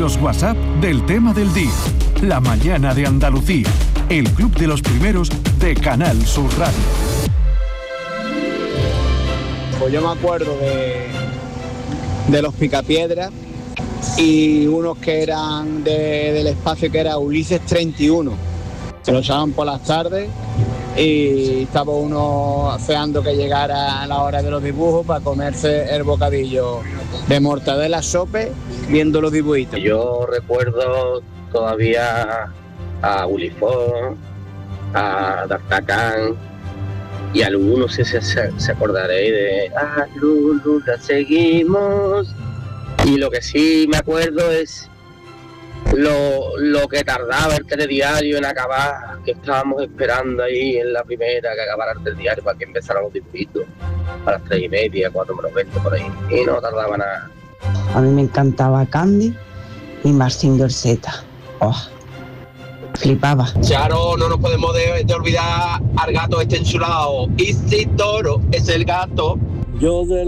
Los WhatsApp del tema del día. La mañana de Andalucía. El club de los primeros de Canal Sur Radio. Pues yo me acuerdo de los Picapiedras y unos que eran del espacio que era Ulises 31. Se lo echaban por las tardes y estaba uno deseando que llegara a la hora de los dibujos para comerse el bocadillo de mortadela sope viendo los dibujitos. Yo recuerdo todavía a Ulifón, a D'Artagnan y algunos se acordaréis de Lulu, la seguimos. Y lo que sí me acuerdo es lo que tardaba el telediario en acabar, que estábamos esperando ahí en la primera que acabara el telediario para que empezaran los dibujitos a las 3:30, 4:20 por ahí, y no tardaba nada. A mí me encantaba Candy y Mazinger Z. Flipaba. Charo, no nos podemos de olvidar al gato este enchulado. Y si Toro es el gato. Yo de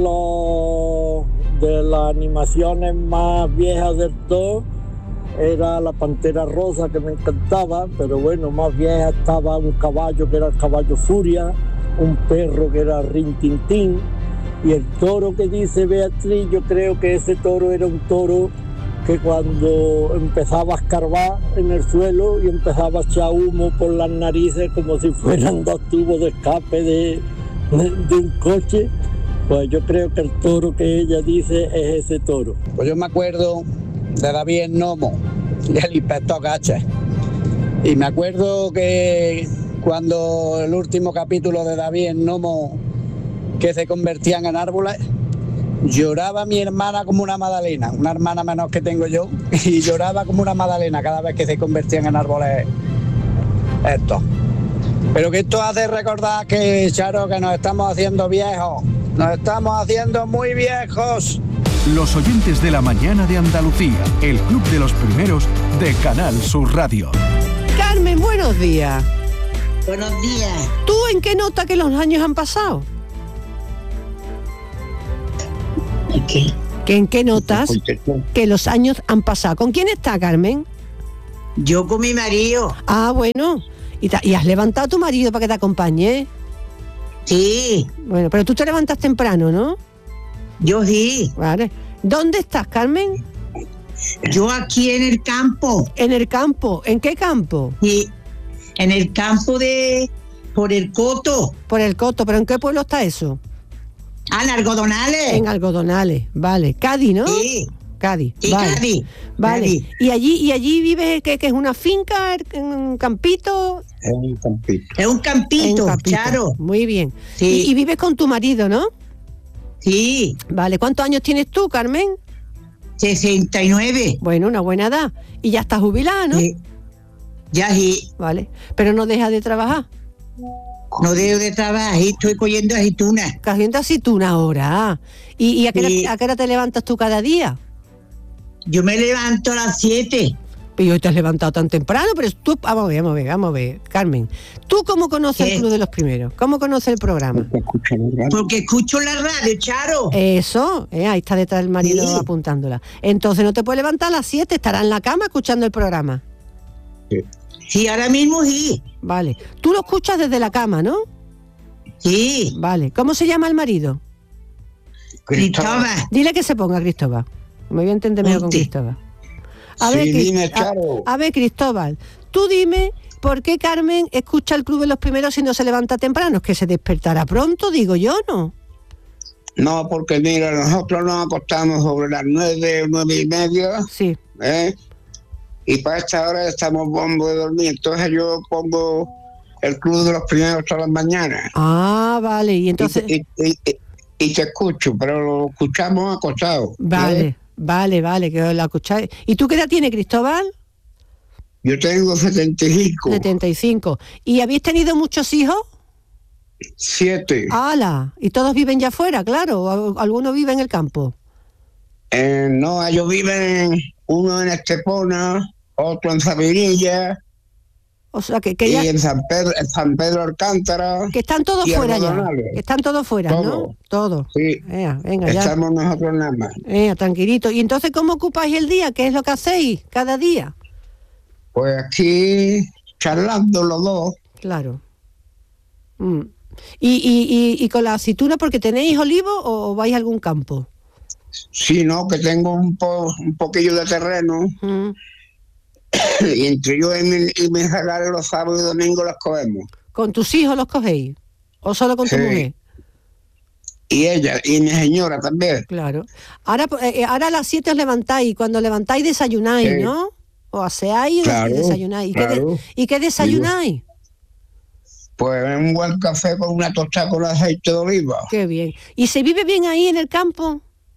las animaciones más viejas del todo era la Pantera Rosa, que me encantaba, pero bueno, más vieja estaba un caballo que era el caballo Furia, un perro que era Rin Tin Tin, y el toro que dice Beatriz, yo creo que ese toro era un toro que cuando empezaba a escarbar en el suelo y empezaba a echar humo por las narices como si fueran dos tubos de escape de un coche, pues yo creo que el toro que ella dice es ese toro. Pues yo me acuerdo de David el Nomo y el inspector Gacha. Y me acuerdo que cuando el último capítulo de David el Nomo, que se convertían en árboles, lloraba mi hermana como una magdalena, una hermana menor que tengo yo, y lloraba como una magdalena cada vez que se convertían en árboles estos. Pero que esto hace recordar que, Charo, que nos estamos haciendo viejos, nos estamos haciendo muy viejos. Los oyentes de la mañana de Andalucía, el club de los primeros de Canal Sur Radio. Carmen, buenos días. Buenos días. ¿Tú en qué nota que los años han pasado? ¿Qué? ¿Que en qué notas que los años han pasado? ¿Con quién está, Carmen? Yo con mi marido. Ah, bueno. ¿Y has levantado a tu marido para que te acompañe? Sí. Bueno, pero tú te levantas temprano, ¿no? Yo sí. Vale. ¿Dónde estás, Carmen? Yo aquí en el campo. ¿En el campo? ¿En qué campo? Sí. En el campo por el Coto. Por el Coto, ¿pero en qué pueblo está eso? En Algodonales. En Algodonales, vale. Cádiz, ¿no? Sí. Cádiz. Sí, vale. Cádiz. Vale. Cádiz. ¿Y allí vive que es una finca, en un campito? Es un campito. Es un campito, Charo. Muy bien. Sí. Y vives con tu marido, ¿no? Sí. Vale. ¿Cuántos años tienes tú, Carmen? 69. Bueno, una buena edad. Y ya estás jubilada, ¿no? Sí. Ya sí. Vale. Pero no dejas de trabajar. No dejo de trabajar, estoy cogiendo aceitunas. Cogiendo aceituna ahora. ¿Y a qué hora te levantas tú cada día? Yo me levanto a las 7. Pero hoy te has levantado tan temprano, pero tú... Vamos a ver, Carmen. ¿Tú cómo conoces ¿Qué? el Club de los Primeros? ¿Cómo conoces el programa? Porque escucho la radio, Charo. Eso, ahí está detrás del marido Sí. apuntándola. Entonces no te puedes levantar a las 7, estarás en la cama escuchando el programa. Sí, ahora mismo sí. Vale. Tú lo escuchas desde la cama, ¿no? Sí. Vale. ¿Cómo se llama el marido? Cristóbal. Dile que se ponga Cristóbal. Me voy a entender mejor con Ponte. Cristóbal. A ver, dime, Charo. a ver, Cristóbal, tú dime por qué Carmen escucha el Club de los Primeros si no se levanta temprano. Es que se despertará pronto, digo yo, ¿no? No, porque mira, nosotros nos acostamos sobre las 9:30, Sí. y para esta hora estamos bombo de dormir. Entonces yo pongo el Club de los Primeros todas las mañanas. Ah, vale, y entonces... Y te escucho, pero lo escuchamos acostados. Vale, vale, que la escucháis. ¿Y tú qué edad tienes, Cristóbal? Yo tengo 75. 75. ¿Y habéis tenido muchos hijos? 7. ¡Hala! ¿Y todos viven ya afuera, claro? ¿O alguno vive en el campo? No, ellos viven, uno en Estepona, otro en Zabirilla, O sea, que y ya... en San Pedro Alcántara. Que están todos y fuera ya. Algodonales. Que están todos fuera, Todo. ¿no? Todo. Sí. Venga, ya. Estamos nosotros nada más. Tranquilito. ¿Y entonces cómo ocupáis el día? ¿Qué es lo que hacéis cada día? Pues aquí charlando los dos. Claro. ¿Y con la aceituna porque tenéis olivo o vais a algún campo? Sí, no, que tengo un poquillo de terreno. Y entre yo y mis regalos los sábados y domingos los cogemos. ¿Con tus hijos los cogéis? ¿O solo con tu mujer? Y ella, y mi señora también. Claro. Ahora a las 7 os levantáis, y cuando levantáis desayunáis, Sí. ¿no? O aseáis Claro, y desayunáis. claro. ¿Y qué desayunáis? Pues un buen café con una tostada con aceite de oliva. Qué bien. ¿Y se vive bien ahí en el campo?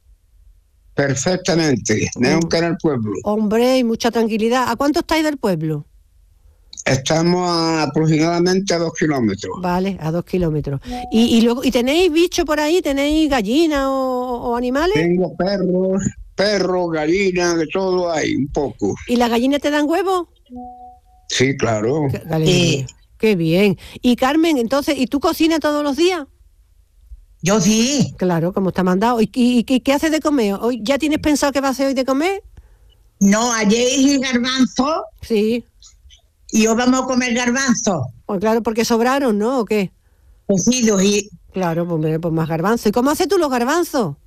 Perfectamente, mejor que en el pueblo. Hombre, y mucha tranquilidad. ¿A cuánto estáis del pueblo? Estamos aproximadamente a 2 kilómetros. Vale, a 2 kilómetros. ¿Y luego tenéis bicho por ahí? ¿Tenéis gallinas o animales? Tengo perros, gallinas, de todo hay, un poco. ¿Y las gallinas te dan huevos? Sí, claro. Qué bien. Y Carmen, entonces, ¿y tú cocinas todos los días? Yo sí. Claro, como está mandado. ¿Y qué haces de comer? ¿Hoy ya tienes pensado qué vas a hacer hoy de comer? No, ayer hice garbanzo. Sí. Y hoy vamos a comer garbanzo. Pues claro, porque sobraron, ¿no? ¿O qué? Cocidos y... Claro, pues más garbanzo. ¿Y cómo haces tú los garbanzos?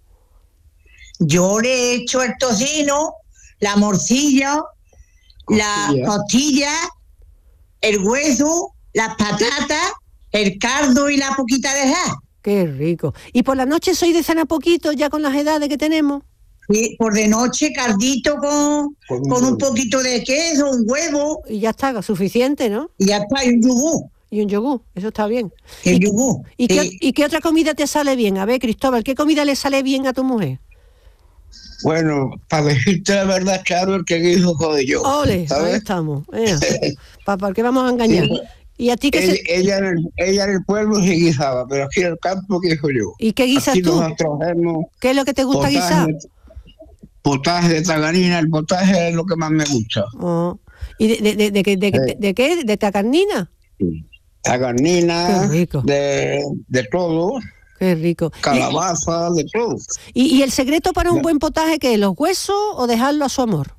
Yo le he hecho el tocino, la morcilla, la costilla, el hueso, las patatas, el caldo y la poquita de gas. Qué rico. ¿Y por la noche sois de cenar poquito ya con las edades que tenemos? Sí, por de noche caldito con un poquito de queso, un huevo. Y ya está, suficiente, ¿no? Y ya está, y un yogur. Y un yogur, eso está bien. El yogur. ¿Y qué otra comida te sale bien? A ver, Cristóbal, ¿qué comida le sale bien a tu mujer? Bueno, para decirte la verdad, Charo, el que guiso soy yo. Ole, ¿sabes? ahí estamos. ¿Para qué vamos a engañar? Sí. ¿Y a ti qué ella en el pueblo se guisaba, pero aquí en el campo guiso yo. ¿Y qué guisas aquí tú? Nosotros hacemos ¿Qué es lo que te gusta guisar? Potaje de tagarnina, el potaje es lo que más me gusta. Oh. ¿Y de qué? ¿De tagarnina? Tagarnina, Qué rico. de todo. Qué rico. Calabaza, de todo. ¿Y el secreto para un buen potaje qué es? ¿Los huesos o dejarlo a su amor?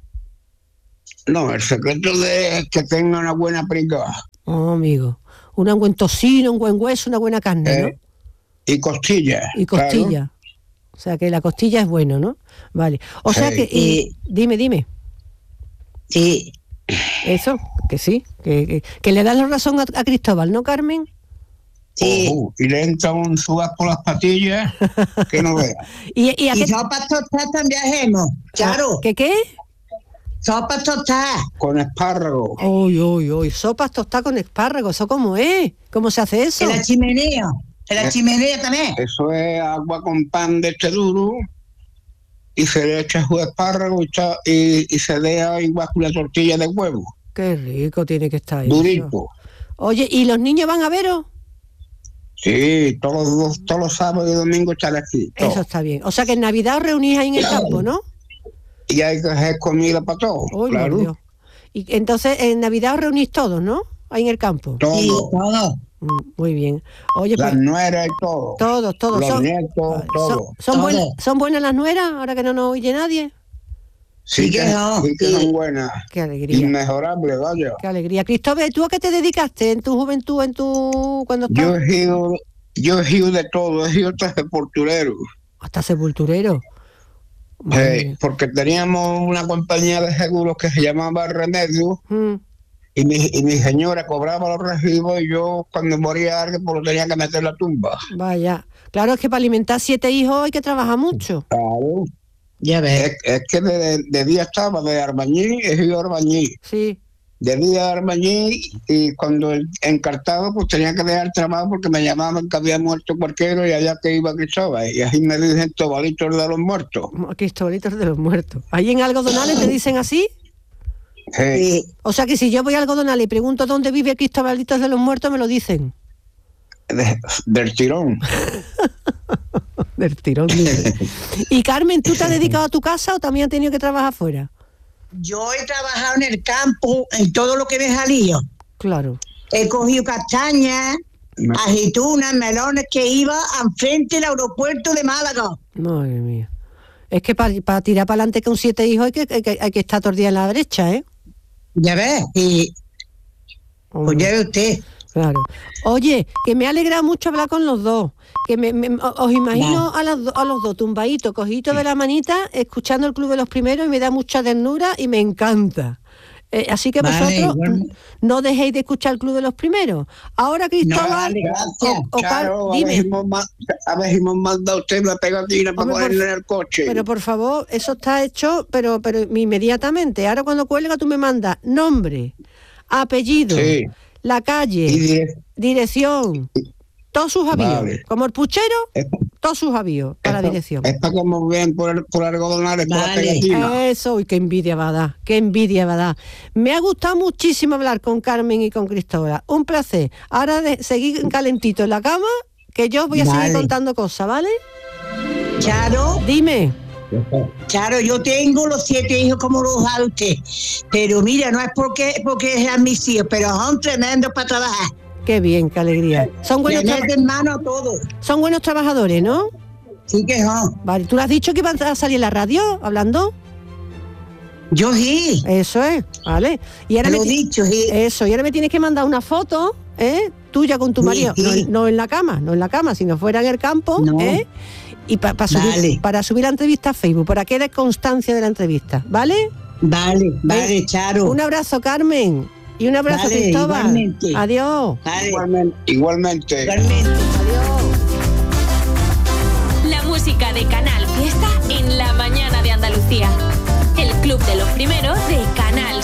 No, el secreto de que tenga una buena pringada. Oh, amigo. Un buen tocino, un buen hueso, una buena carne, ¿no? Y costilla. Y costilla. Claro. O sea, que la costilla es bueno, ¿no? Vale. O sea que... dime. Sí. Eso, que sí. Que le das la razón a Cristóbal, ¿no, Carmen? Sí. Y le entra un subas por las patillas que no vea. ¿Y sopas tostadas también hacemos, claro. ¿Qué? Sopas tostadas. Con espárrago. Uy, sopas tostadas con espárrago, ¿eso cómo es? ¿Cómo se hace eso? En la chimenea. En la chimenea también. Eso es agua con pan de este duro y se le echa su espárrago y se deja igual que una tortilla de huevo. Qué rico tiene que estar durito. Eso. Oye, ¿y los niños van a veros? Sí, todos los sábados y domingos están aquí. Todo. Eso está bien. O sea que en Navidad os reunís ahí en el campo, ¿no? Y hay que hacer comida para todos. Uy, claro. Dios. Y entonces en Navidad os reunís todos, ¿no? Ahí en el campo. Todos. Sí, todos. Muy bien. Oye, las nueras y todo. Todos. Los nietos, todos. ¿Son buenas las nueras ahora que no nos oye nadie? Sí que son buenas. Qué alegría. Inmejorable, vaya. Qué alegría. Cristóbal, ¿tú a qué te dedicaste en tu juventud, cuando estabas? Yo he sido de todo, he sido hasta sepulturero. ¿Hasta sepulturero? Porque teníamos una compañía de seguros que se llamaba Remedio y mi señora cobraba los recibos y yo cuando moría alguien pues lo tenía que meter en la tumba. Vaya, claro, es que para alimentar 7 hijos hay que trabajar mucho. Claro. Ya ves. Es que de día estaba de albañil, he sido albañil. Sí. De día de albañil y cuando encartado pues tenía que dejar el trabajo porque me llamaban que había muerto cualquiera y allá que iba Cristóbal. Y así me dicen Cristobalitos de los muertos. Cristobalitos de los muertos. ¿Ahí en Algodonales te dicen así? Sí. O sea que si yo voy a Algodonales y pregunto dónde vive Cristobalitos de los muertos, me lo dicen. Del tirón. Del tirón. Y Carmen, ¿tú te has dedicado a tu casa o también has tenido que trabajar fuera? Yo he trabajado en el campo, en todo lo que me salía. Claro. He cogido castañas, aceitunas, melones, que iba enfrente del aeropuerto de Málaga. Madre mía. Es que para tirar para adelante con 7 hijos hay que estar todo el día en la brecha, ¿eh? Ya ves, y pues ya ve usted. Claro. Oye, que me ha alegrado mucho hablar con los dos. Que os imagino a los dos tumbaditos, cogiditos de la manita, escuchando el Club de los Primeros, y me da mucha ternura y me encanta. Así que vosotros no dejéis de escuchar el Club de los Primeros. Ahora, Cristóbal, dime. A ver si hemos mandado usted una pegatina para ponerle en el coche. Pero por favor, eso está hecho, pero inmediatamente. Ahora cuando cuelga tú me mandas nombre, apellido, la calle, dirección, todos sus avíos. Vale. Como el puchero, todos sus avíos para la dirección. Es para que me vean por algodonares, por la pegatina. Eso, y qué envidia va a dar, qué envidia va a dar. Me ha gustado muchísimo hablar con Carmen y con Cristóbal. Un placer. Ahora de seguir calentito en la cama, que yo os voy a seguir contando cosas, ¿vale? Charo. Dime. Charo, yo tengo los 7 hijos como los da usted. Pero mira, no es porque sean mis hijos, pero son tremendos para trabajar. Qué bien, qué alegría. Son buenos Son buenos trabajadores, ¿no? Sí que son. Vale, ¿tú le has dicho que iban a salir en la radio hablando? Yo sí. Eso es, vale. Y ahora lo he dicho, sí. Eso, y ahora me tienes que mandar una foto, tuya con tu marido. Sí. No en la cama, sino fuera en el campo, y para subir la entrevista a Facebook, para que dé constancia de la entrevista, ¿vale? Vale, Charo. Un abrazo, Carmen. Y un abrazo, Cristóbal. Igualmente. Adiós. Igualmente. Adiós. La música de Canal Fiesta en la mañana de Andalucía. El Club de los Primeros de Canal